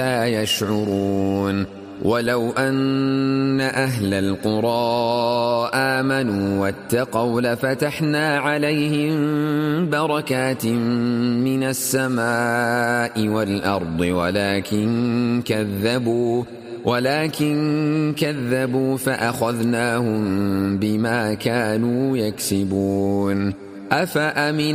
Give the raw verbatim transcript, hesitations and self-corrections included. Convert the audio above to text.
لا يشعرون ولو أن أهل القرى آمنوا واتقوا لفتحنا عليهم بركات من السماء والأرض ولكن كذبوا ولكن كذبوا فأخذناهم بما كانوا يكسبون. أفأمن